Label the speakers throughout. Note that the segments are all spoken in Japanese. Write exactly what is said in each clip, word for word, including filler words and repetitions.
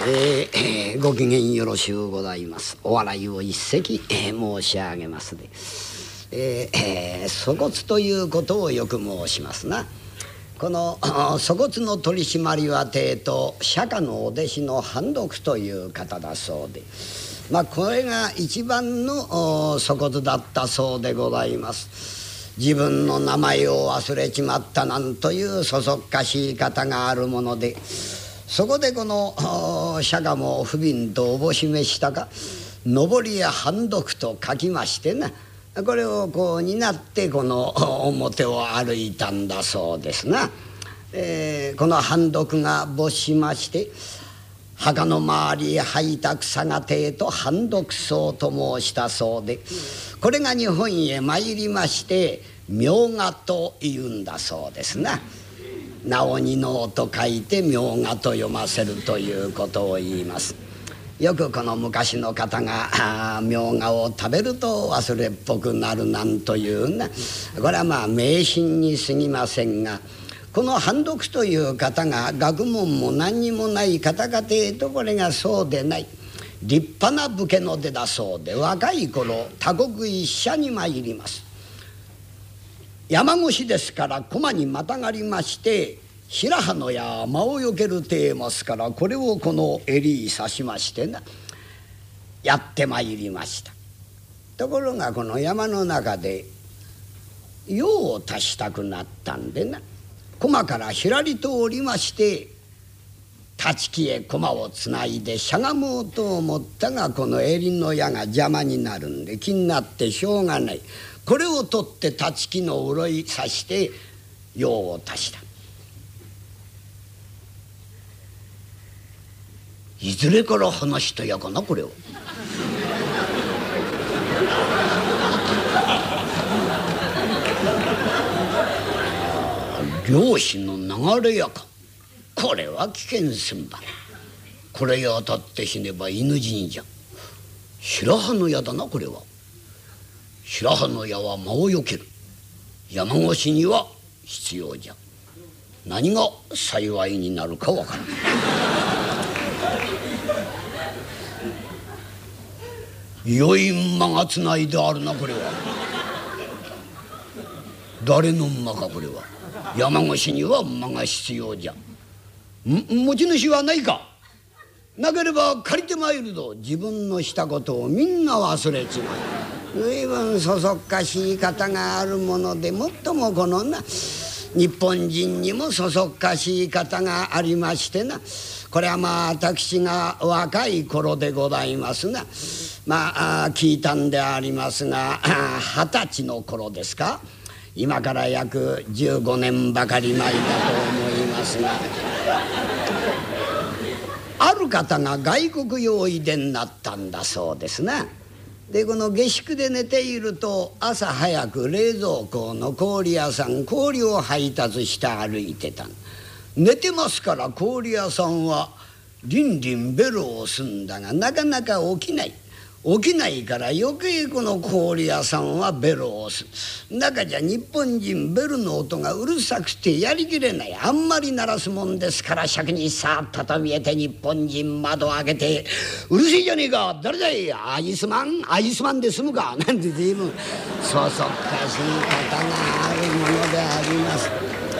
Speaker 1: えー、ご機嫌よろしゅうございます。お笑いを一席、えー、申し上げますで、えーえー、粗骨ということをよく申しますな。この粗骨の取締りは帝と釈迦のお弟子の判読という方だそうで、まあこれが一番の粗骨だったそうでございます。自分の名前を忘れちまったなんというそそっかしい方があるもので、そこでこの釈迦も不憫とおぼしめしたか上りや判読と書きましてな、これをこう担ってこの表を歩いたんだそうですな。えー、この判読が没しまして、墓の周りへ生いた草がてと判読草と申したそうで、これが日本へ参りまして明画というんだそうですな。名をに能と書いて明画と読ませるということを言います。よくこの昔の方が明画を食べると忘れっぽくなるなんというな、これはまあ迷信に過ぎませんが、この判読という方が学問も何にもない方かというと、これがそうでない立派な武家の出だそうで、若い頃他国一社に参ります。山越しですから駒にまたがりまして、白羽の矢間をよけるてえますから、これをこの襟刺しましてなやってまいりました。ところがこの山の中で用を足したくなったんでな、駒からひらりと降りまして立ち木へ駒をつないでしゃがもうと思ったが、この襟の矢が邪魔になるんで気になってしょうがない。これを取って立ち木のうろい刺して用を足した。いずれから話したやかなこれを。漁師の流れやか、これは危険寸場。これへ当たって死ねば犬死にじゃ。白羽の矢だなこれは。白羽の矢は間をよける。山越しには必要じゃ。何が幸いになるかわからない。良い馬がつないであるなこれは。誰の馬かこれは。山越しには馬が必要じゃ。持ち主はないか。なければ借りてまいるぞ。自分のしたことをみんな忘れちまう。随分そそっかしい方があるもので、もっともこのな日本人にもそそっかしい方がありましてな、これはまあ私が若い頃でございますな。まあ聞いたんでありますが、二十歳の頃ですか。今から約じゅうごねんばかり前だと思いますが、ある方が外国へおいでになったんだそうですな。でこの下宿で寝ていると、朝早く冷蔵庫の氷屋さん氷を配達して歩いてた。寝てますから氷屋さんはリンリンベルを押すんだが、なかなか起きない。起きないから余計この氷屋さんはベルを押す。中じゃ日本人ベルの音がうるさくてやりきれない。あんまり鳴らすもんですから、尺にさっとと見えて日本人窓を開けて「うるせえじゃねえか、誰だい、アイスマンアイスマンで済むか」なんて随分そそっかしい方があるものであります。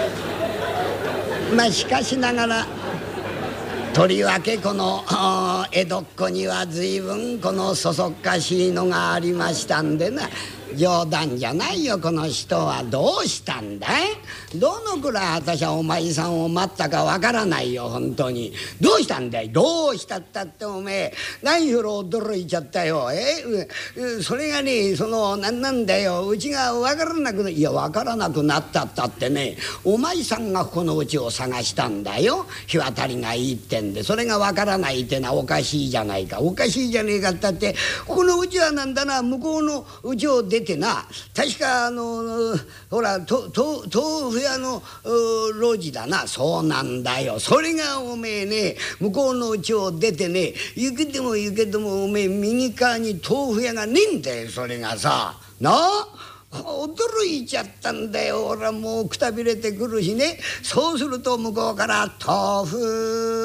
Speaker 1: まあしかしながらとりわけこの江戸っ子には随分このそそっかしいのがありましたんでな、冗談じゃないよこの人は。どうしたんだい。どのくらい私はお前さんを待ったかわからないよ本当に。どうしたんだい。どうしたったっておめえ何しろ驚いちゃったよ。えそれがね、そのなんなんだよ、うちがわからなくな、いやわからなくなったったってね、お前さんがこのうちを探したんだよ。日渡りがいいってんで、それがわからないってのはおかしいじゃないか。おかしいじゃねえかったって、このうちはなんだな、向こうのうちを出てな、確かあのほらとと豆腐屋の路地だな。そうなんだよ。それがおめえね、向こうのうちを出てね、行けても行けてもおめえ右側に豆腐屋がねえんだよ。それがさなあ、驚いちゃったんだよ。俺はもうくたびれてくるしね。そうすると向こうから「豆腐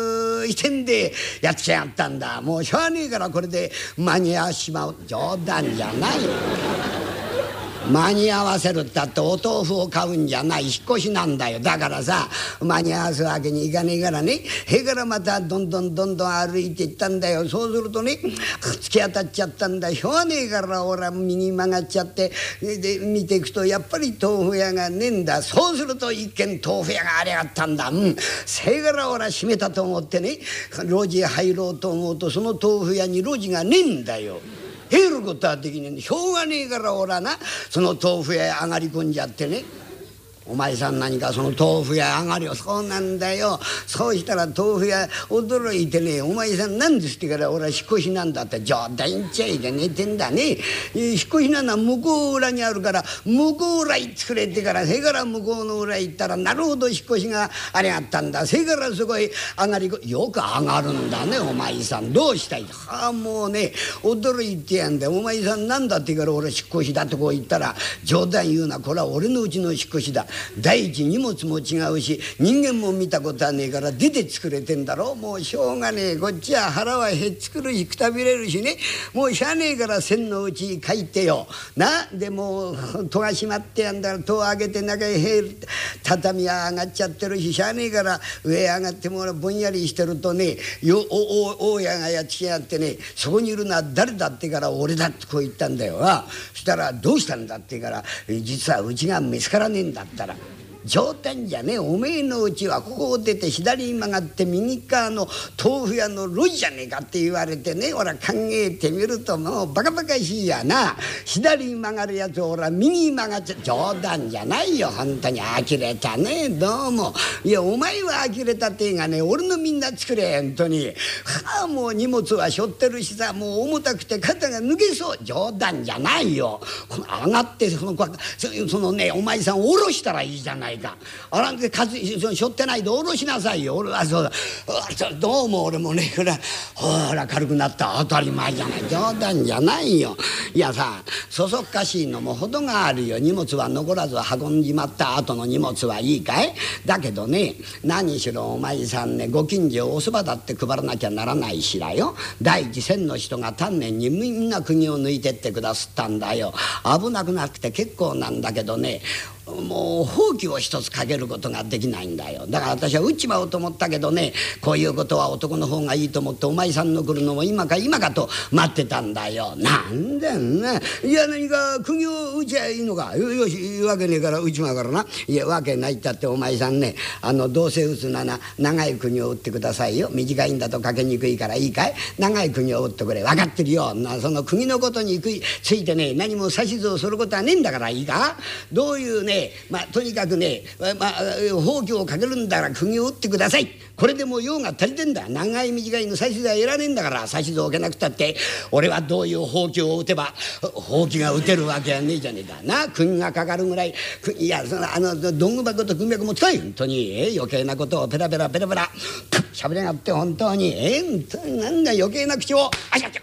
Speaker 1: いてんでやっちゃったんだ。もうしゃあねえからこれで間に合わしまう。冗談じゃないよ。間に合わせるったってお豆腐を買うんじゃない、引っ越しなんだよ。だからさ間に合わすわけにいかねえからね、へからまたどんどんどんどん歩いていったんだよ。そうするとね突き当たっちゃったんだ。しょうがねえから俺は右曲がっちゃって、で見ていくとやっぱり豆腐屋がねえんだ。そうすると一軒豆腐屋がありやがったんだ。うん、せやから俺は閉めたと思ってね路地へ入ろうと思うとその豆腐屋に路地がねえんだよ。入ることはできねえんだ。しょうがねえから俺はなその豆腐屋へ上がり込んじゃってね、お前さん何かその豆腐屋上がりよ。そうなんだよ。そうしたら豆腐屋驚いてね、お前さん何ですってから俺は引っ越しなんだって。冗談言っちゃいけねえってんだね。引っ越しなのは向こう裏にあるから向こう裏行ってくれってから、せから向こうの裏行ったらなるほど引っ越しがありがったんだ。せからそこへ上がりこよく上がるんだね。お前さんどうしたい。はあもうね驚いてやんだ。お前さんなんだってから俺引っ越しだとこう言ったら、冗談言うなこれは俺のうちの引っ越しだ。第一荷物も違うし人間も見たことはねえから出て作れてんだろ。もうしょうがねえ、こっちは腹はへっつくるしくたびれるしね、もうしゃあねえから線のうち書いてよな。でもう戸が閉まってやんだら戸を開けて中へ入る。畳は上がっちゃってるししゃあねえから上へ上がってもらぼんやりしてるとねよおお大家がやっつけやってね、そこにいるのは誰だってから俺だってこう言ったんだよ。ああそしたらどうしたんだってから、実はうちが見つからねえんだったら、冗談じゃねえ、おめえのうちはここを出て左に曲がって右側の豆腐屋の路地じゃねえかって言われてね、俺は考えてみるともうバカバカしいやな。左に曲がるやつ俺は右に曲がっちゃ、冗談じゃないよ本当に。呆れたねどうも。いやお前は呆れたってがね、俺のみんな作れ本当に。はあもう荷物は背負ってるしさ、もう重たくて肩が抜けそう。冗談じゃないよ。この上がってそのそのねお前さん下ろしたらいいじゃないか。あらんでかつしょってないで下ろしなさいよ。俺はそうだどうも俺もねほらほら軽くなった当たり前じゃない。冗談じゃないよ。いやさそそっかしいのも程があるよ。荷物は残らず運んじまった後の荷物はいいかい。だけどね何しろお前さんねご近所おそばだって配らなきゃならないしらよ。第一線の人が丹念にみんな釘を抜いてってくだすったんだよ。危なくなくて結構なんだけどね、もうほうきを一つかけることができないんだよ。だから私は打っちまおうと思ったけどね、こういうことは男の方がいいと思ってお前さんの来るのも今か今かと待ってたんだよ。なんだよな。いや何か釘を打ちゃいいのか。よよし言うわけねえから打ちまうからな。いやわけないったってお前さんね、あのどうせ打つなら長い釘を打ってくださいよ。短いんだとかけにくいからいいかい。長い釘を打ってくれ。分かってるよ。なその釘のことについてね何も指図をすることはねえんだからいいか。どういうねまあ、とにかくね、まあ、ほうきをかけるんだから釘を打ってください。これでもう用が足りてんだ。長い短いの指図はいらねえんだから。指図を受けなくたって俺はどういうほうきを打てばほうきが打てるわけはねえじゃねえかな。釘がかかるぐらいいやそのあのどんぐ箱と組脈も使い本当に、え余計なことをペラペラペラペラしゃべりやがって本当にえ本当になんだ余計な口をあしゃ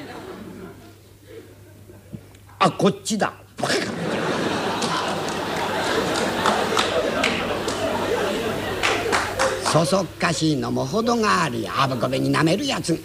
Speaker 1: あこっちだそそっかしいのも程があるよ。あぶこべになめるやつ。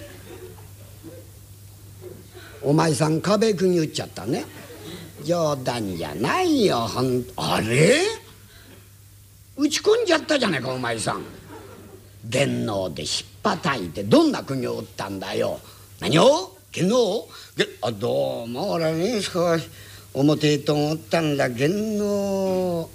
Speaker 1: お前さん壁釘打っちゃったね。冗談じゃないよほん。あれ打ち込んじゃったじゃないかお前さん。電脳でひっぱたいてどんな釘を打ったんだよ。何を電脳あどうも俺ね少し表へと思ったんだけど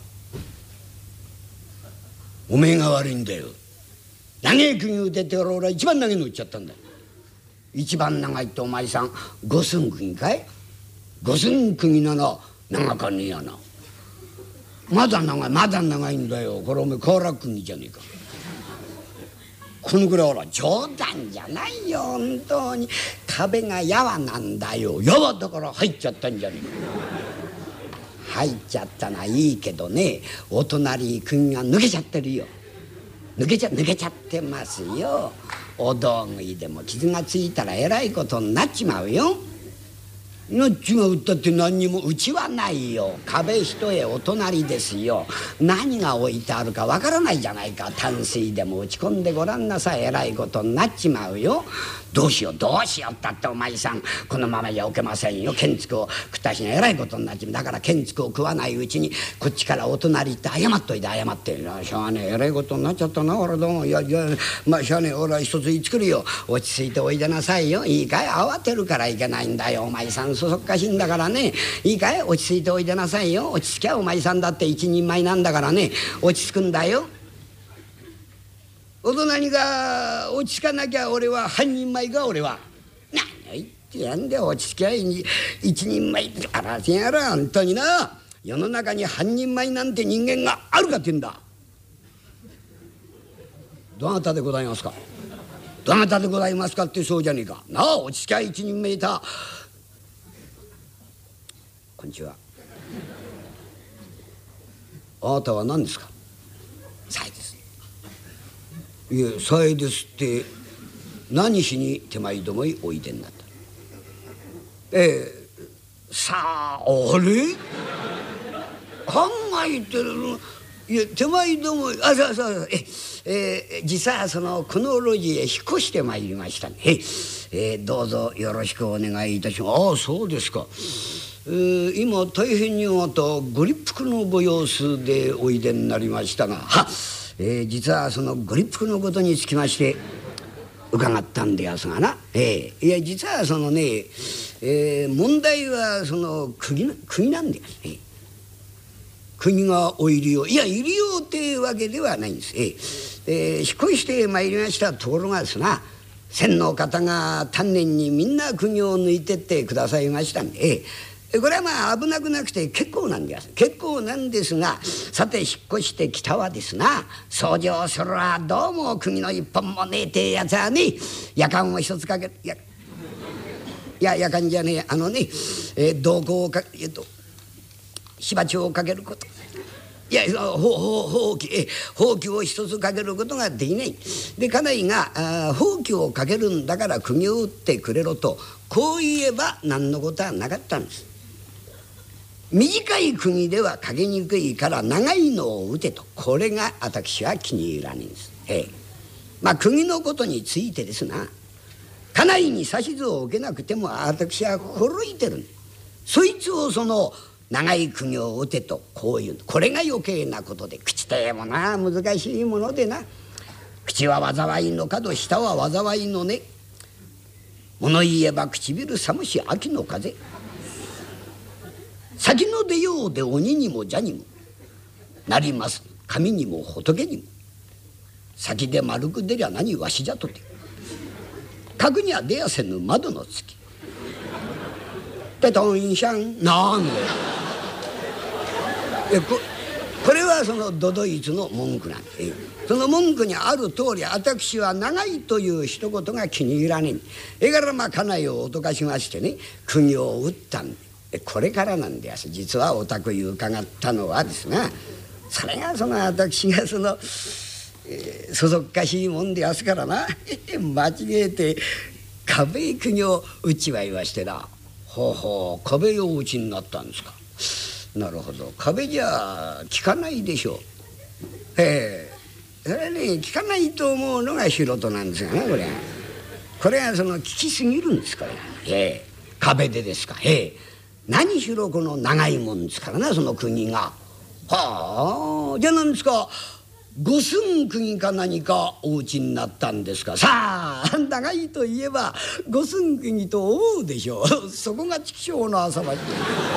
Speaker 1: おめえが悪いんだよ。長い釘打てて俺は一番長いの打っちゃったんだ。一番長いってお前さん五寸釘かい。五寸釘なら長かねえやな。まだ長いまだ長いんだよ。これおめえ瓦釘じゃねえか。このくらいほら冗談じゃないよ本当に。壁がやわなんだよ。やわだから入っちゃったんじゃねえか。入っちゃったのはいいけどねお隣釘が抜けちゃってるよ。抜けちゃ抜けちゃってますよ。お道具でも傷がついたらえらいことになっちまうよ。 命が打ったって何にもうちはないよ。壁一重お隣ですよ。何が置いてあるかわからないじゃないか。淡水でも打ち込んでごらんなさい。えらいことになっちまうよ。どうしようどうしようったってお前さんこのままじゃおけませんよ。建築を食った日にえらいことになっちまう。だから建築を食わないうちにこっちからお隣行って謝っといて謝って。しょうがねええらいことになっちゃったな俺どうも。いやいやまあしょうがねえ俺は一つ言いつくるよ。落ち着いておいでなさいよ。いいかい慌てるからいけないんだよ。お前さんそそっかしいんだからね。いいかい落ち着いておいでなさいよ。落ち着きゃお前さんだって一人前なんだからね落ち着くんだよ。お隣が落ち着かなきゃ俺は半人前が俺は。何を言ってやんで落ち着きゃ一人前ってあらせやら本当にな。世の中に半人前なんて人間があるかって言うんだ。どなたでございますか。どなたでございますかってそうじゃねえかなあ。落ち着きゃ一人前だ。こんにちは。あなたは何ですか。さえです。いえさえですって何しに手前どもへおいでになった。えー、さああれ考えてる。いや手前どもあそうそうええー、実はそのこの路地へ引っ越してまいりましたね。えー、どうぞよろしくお願いいたします。ああそうですか。えー、今大変にまたご立腹のご様子でおいでになりましたがは、えー、実はそのご立腹のことにつきまして伺ったんでやすがな、えー、いや実はそのね、えー、問題はその国国なんだよね。国がお入りをいや入りようっていうわけではないんです。えーえー、引っ越してまいりましたところがですな先の方が丹念にみんな国を抜いてってくださいましたんで、えー、これはまあ危なくなくて結構なんです結構なんですがさて引っ越してきたはですな掃除をするはどうも釘の一本もねえてやつはね夜間を一つかけるいやいや夜間じゃねえあのね、えー、銅工をかえっと火鉢をかけることいやほほほうきえほうきを一つかけることができない。で家内がほうきをかけるんだから釘を打ってくれろとこう言えば何のことはなかったんです。短い釘ではかけにくいから長いのを打てとこれが私は気に入らないんです。ええ、まあ釘のことについてですな家内に指図を受けなくても私は心得てる。そいつをその長い釘を打てとこういうこれが余計なことで口というものは難しいものでな口は災いの角舌は災いの根物言えば唇寒し秋の風先の出ようで鬼にも蛇にもなります神にも仏にも先で丸く出りゃ何わしじゃとて角には出やせぬ窓の月ペトンシャンなんだよえ こ, これはその都々逸の文句なんでその文句にある通り私は長いという一言が気に入らねえ。えからまあ家内を脅かしましてね釘を打ったんでこれからなんでやす。実はお宅に伺ったのはですなそれがその私がその、えー、そそっかしいもんでやすからな間違えて壁釘を打ちまいましてな。ほうほう壁を打ちになったんですか。なるほど壁じゃ効かないでしょう。ええそれはね効かないと思うのが素人なんですよねこれ。これはその効きすぎるんですから、ええ壁でですか。ええ何しろこの長いもんですからなその釘が。はあじゃあ何ですか五寸釘か何かお打ちになったんですか。さあ長いといえば五寸釘と思うでしょうそこが畜生の浅まし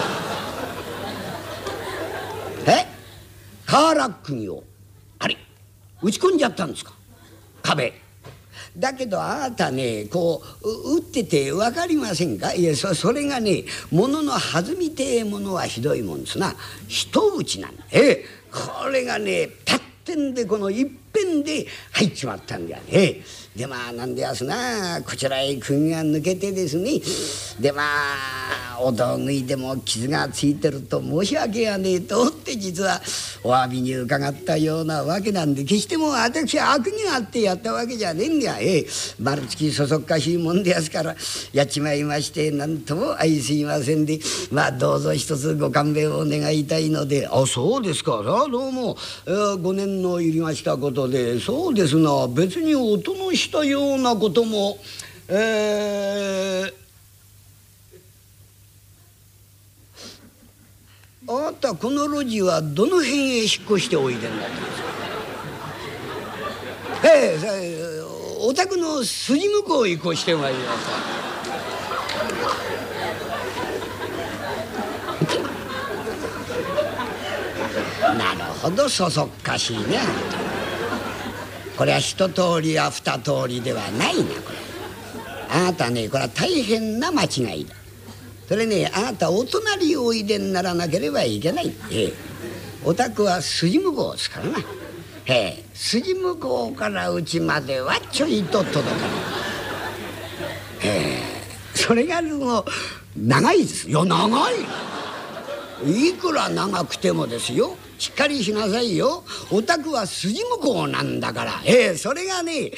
Speaker 1: え瓦釘をあれ打ち込んじゃったんですか壁。だけどあなたねこう打ってて分かりませんか。いや そ, それがね物の弾みてえものはひどいもんですな。一打ちなんだ。えこれがねパッテンでこの一ぺんで入っちまったんだよね。でまあなんでやすなこちらへ釘が抜けてですね、でまあお道具にでも傷がついてると申し訳がねえとって実はお詫びに伺ったようなわけなんで、決してもう私は悪意があってやったわけじゃねえんだよ。ええ、丸つきそそっかしいもんでやすからやっちまいまして、なんとも相すいませんで、まあどうぞ一つご勘弁を願いたいので。あ、そうですか。さあどうも、えー、ご年の入りましたことで、そうですな、別に音のしたようなこともえー、あなたこの路地はどの辺へ引っ越しておいでになってますか。ええ、お宅の筋向こうへ越してまいりました。なるほど、そそっかしいね。これは一通りや二通りではないな。これあなたね、これは大変な間違いだ。それね、あなたお隣おいでにならなければいけない。ええ、お宅は筋向こうですからな。ええ、筋向こうからうちまではちょいと届かない。ええ、それがもう長いです。いや長い。いくら長くてもですよ、しっかりしなさいよ。お宅は筋向こうなんだから。ええ、それがね、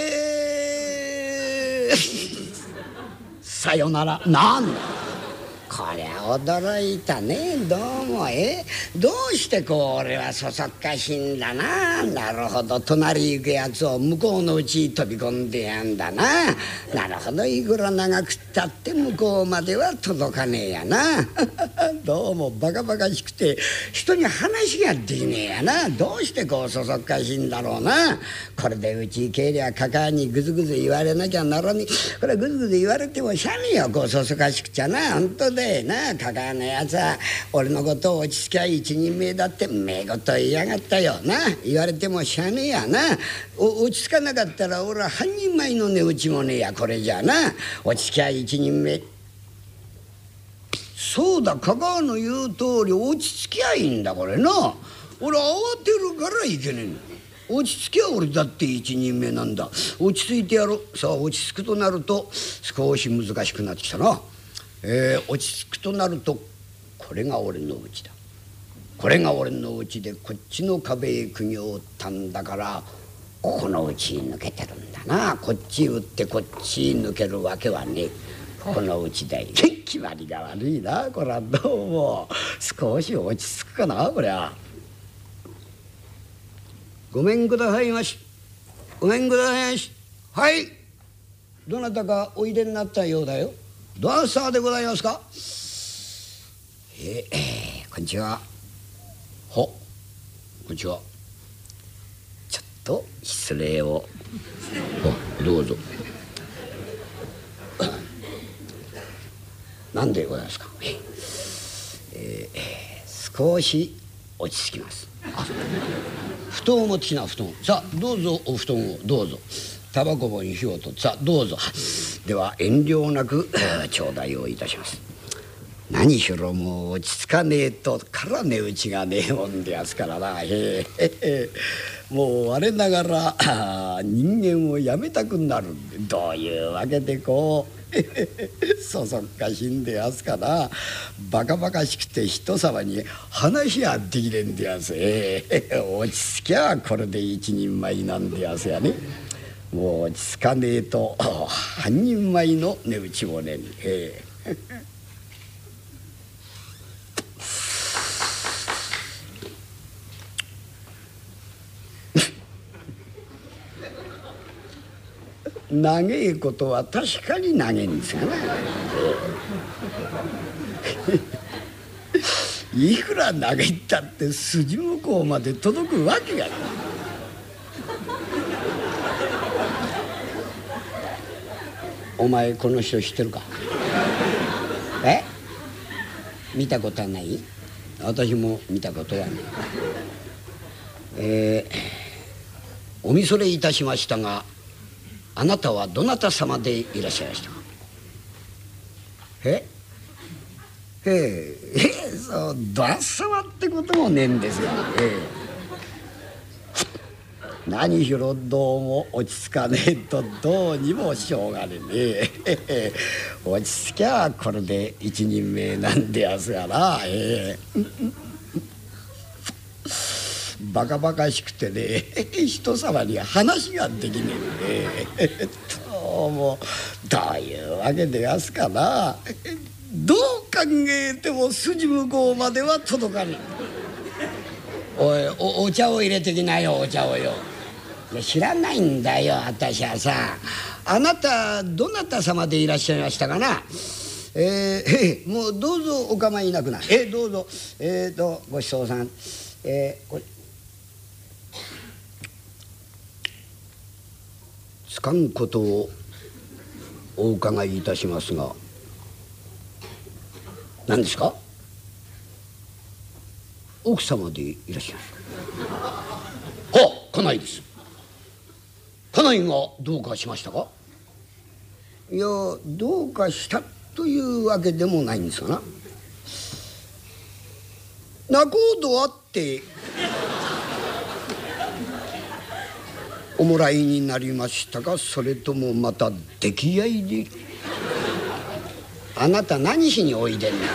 Speaker 1: えー、さよなら。なんだこりゃ驚いたね。どうもえどうしてこう俺はそそっかしいんだな。なるほど、隣行くやつを向こうのうち飛び込んでやんだな。なるほど、いくら長くったって向こうまでは届かねえやな。どうもバカバカしくて人に話ができねえやな。どうしてこうそそっかしいんだろうな。これでうち帰りゃかかあにぐずぐず言われなきゃならねえ。これぐずぐず言われてもしゃねえよ、こうそそかしくちゃな。本当でな、かかあのやつは俺のことを落ち着きゃ一人目だってめごと言いやがったよな。言われてもしゃねえやな。お落ち着かなかったら俺は半人前の値打ちもねえや。これじゃな、落ち着きゃ一人目。そうだ、かかあの言う通り落ち着きゃいいんだこれな。俺慌てるからいけねえの。落ち着きゃ俺だって一人目なんだ。落ち着いてやろう。さあ落ち着くとなると少し難しくなってきたな。えー、落ち着くとなるとこれが俺のうちだ。これが俺のうちでこっちの壁へ釘を打ったんだから、ここのうちに抜けてるんだな。こっち打ってこっち抜けるわけはねえ。このうちで決まりが悪いな。これはどうも少し落ち着くかなこりゃ。ごめんくださいまし。ごめんくださいまし。はい、どなたかおいでになったようだよ。どなたでございますか。えー、こんにちは。ほ、こんにちは。ちょっと失礼を。どうぞ。なんでございますか。えー、少し落ち着きます。あ、布団を持ってきな。布団。さあどうぞお布団をどうぞ。タバコ棒に火を取って、さあどうぞ。では遠慮なく頂戴をいたします。何しろもう落ち着かねえとから値打ちがねえもんでやすからな。へえへえ、もう我ながら人間をやめたくなるんで、どういうわけでこうそそっかしいんでやすかな。バカバカしくて人様に話はできねえんでやす。ええ、落ち着きゃこれで一人前なんでやすやね。もう落ち着かねえと半人前の値打ちもねえ。ええ長えことは確かに長えんですがな。いくら長いったって筋向こうまで届くわけがない。お前この人知ってるか。え、見たことはない。私も見たことはない。えー、お見それいたしましたが、あなたはどなた様でいらっしゃいましたか。えええ、そうどなた様ってこともねえんですが、ええ、 何しろどうも落ち着かねえとどうにもしょうがねえね落ち着きゃこれで一人前なんでやすがな、えー、バカバカしくてね人様に話ができねえんでどうもどういうわけでやすかな。どう考えても筋向こうまでは届かねえ。おい お, お茶を入れてきなよ、お茶をよ。いや知らないんだよ私はさ。あなたどなた様でいらっしゃいましたかな。えー、もうどうぞお構いなくな。えー、どうぞえーとごちそうさん。えー、これつかんことをお伺いいたしますが何ですか。奥様でいらっしゃいますか。は家内です。家内がどうかしましたか。いやどうかしたというわけでもないんですがな。仲人あっておもらいになりましたか、それともまた出来合いで。あなた何しにおいでんな。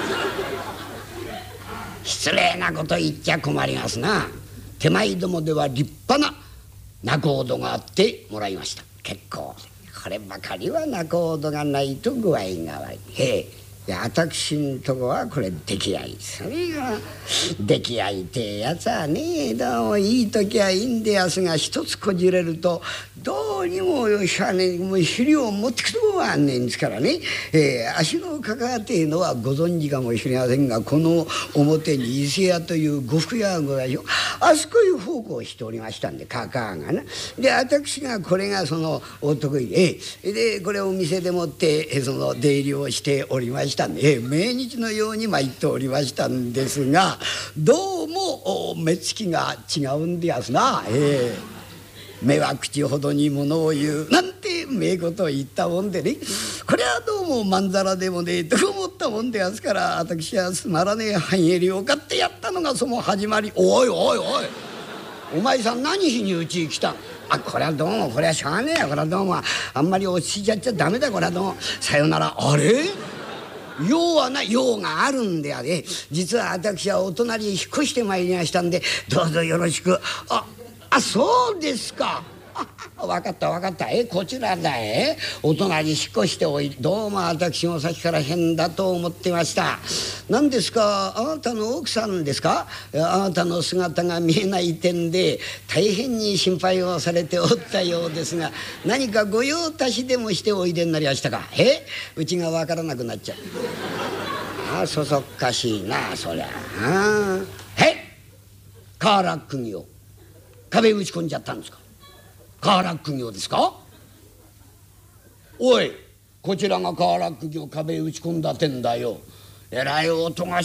Speaker 1: 失礼なこと言っちゃ困りますな。手前どもでは立派な仲人があってもらいました。結構こればかりは仲人がないと具合が悪い。へえ私んとこはこれ出来合い。それが出来合いってやつはねどうもいい時はいいんでやすが一つこじれるとどうにもしゃねもう肥料を持ってくとこがあんねんですからね、えー、足のかかっていうのはご存知かもしれませんがこの表に伊勢屋という呉服屋がございましょう。あそこいう奉公しておりましたんでかかがな。で私がこれがそのお得意で、えー、でこれをお店でもってその出入りをしておりました。ええ、命日のように参っておりましたんですがどうも目つきが違うんでやすな。ええ、目は口ほどにものを言うなんて名ことを言ったもんでね、これはどうもまんざらでもねえと思ったもんでやすから私はつまらねえ半襟を買ってやったのがその始まり。おいおいおいお前さん何しにうちに来た。あこれはどうもこれはしゃあねえや。これはどうもあんまり落ち着いちゃっちゃダメだ。これはどうもさよなら。あれ用はない用があるんであれ。実は私はお隣へ引っ越してまいりましたんでどうぞよろしく。ああそうですか。あ分かった分かった。えこちらだ。えお隣引っ越しておいどうも私もさっきから変だと思ってました。何ですかあなたの奥さんですか。あなたの姿が見えない点で大変に心配をされておったようですが何かご用足しでもしておいでになりましたか。えうちが分からなくなっちゃう。ああそそっかしいなそりゃ。あへ瓦釘を壁打ち込んじゃったんですか。瓦釘をですか。おいこちらが瓦釘を壁打ち込んだてんだよ。えらい音が